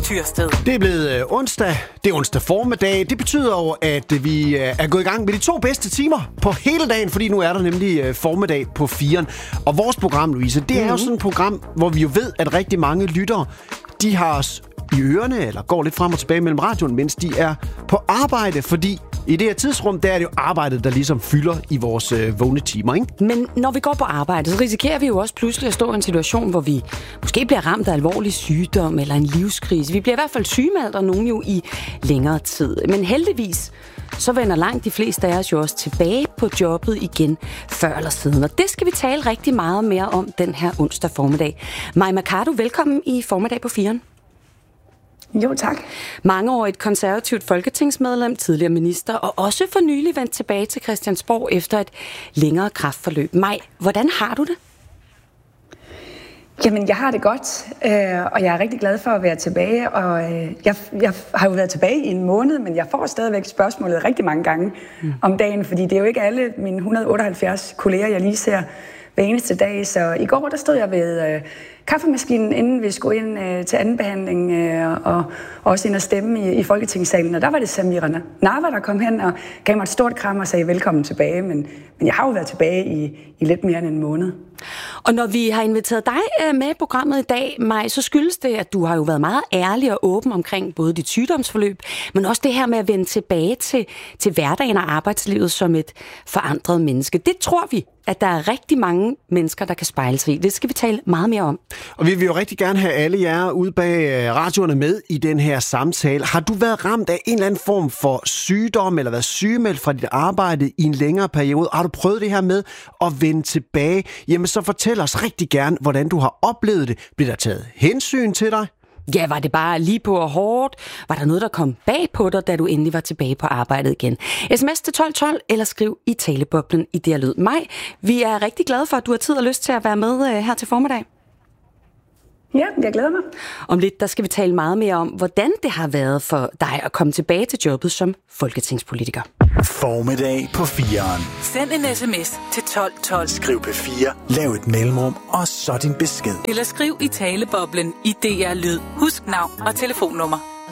Tyrsted. Det er blevet onsdag. Det er onsdag formiddag. Det betyder jo, at vi er gået i gang med de 2 bedste timer på hele dagen, fordi nu er der nemlig formiddag på 4'eren. Og vores program, Louise, det er jo sådan et program, hvor vi jo ved, at rigtig mange lyttere, de har os i ørerne, eller går lidt frem og tilbage mellem radioen, mens de er på arbejde, fordi i det her tidsrum, der er det jo arbejdet, der ligesom fylder i vores vågne timer, ikke? Men når vi går på arbejde, så risikerer vi jo også pludselig at stå i en situation, hvor vi måske bliver ramt af alvorlig sygdom eller en livskrise. Vi bliver i hvert fald sygemeldt, og nogen jo i længere tid. Men heldigvis, så vender langt de fleste af os jo også tilbage på jobbet igen før eller siden. Og det skal vi tale rigtig meget mere om den her onsdag formiddag. Mai Mercado, velkommen i Formiddag på 4'eren. Jo, tak. Mangeårigt konservativt folketingsmedlem, tidligere minister, og også for nylig vendt tilbage til Christiansborg efter et længere kræftforløb. Mai, hvordan har du det? Jamen, jeg har det godt, og jeg er rigtig glad for at være tilbage. Og jeg har jo været tilbage i en måned, men jeg får stadigvæk spørgsmålet rigtig mange gange om dagen, fordi det er jo ikke alle mine 178 kolleger, jeg lige ser hver eneste dag. Så i går, der stod jeg ved kaffemaskinen, inden vi skulle ind til anden behandling, og også ind og stemme i Folketingssalen. Og der var det Samira Nawa, der kom hen og gav mig et stort kram og sagde velkommen tilbage. Men jeg har jo været tilbage i lidt mere end en måned. Og når vi har inviteret dig med i programmet i dag, Mai, så skyldes det, at du har jo været meget ærlig og åben omkring både dit sygdomsforløb, men også det her med at vende tilbage til hverdagen og arbejdslivet som et forandret menneske. Det tror vi, at der er rigtig mange mennesker, der kan spejle sig i. Det skal vi tale meget mere om. Og vi vil jo rigtig gerne have alle jer ude bag radioerne med i den her samtale. Har du været ramt af en eller anden form for sygdom, eller været sygemeldt fra dit arbejde i en længere periode? Har du prøvet det her med at vende tilbage? Jamen så fortæl os rigtig gerne, hvordan du har oplevet det. Bliver der taget hensyn til dig? Ja, var det bare lige på og hårdt? Var der noget, der kom bag på dig, da du endelig var tilbage på arbejdet igen? SMS til 1212 eller skriv i taleboblen i det her lyd. Mai, vi er rigtig glade for, at du har tid og lyst til at være med her til formiddag. Ja, jeg glæder mig. Om lidt, der skal vi tale meget mere om, hvordan det har været for dig at komme tilbage til jobbet som folketingspolitiker. Formiddag på 4'eren. Send en sms til 1212. Skriv P4, lav et mellemrum, og så din besked. Eller skriv i taleboblen i DR Lyd. Husk navn og telefonnummer.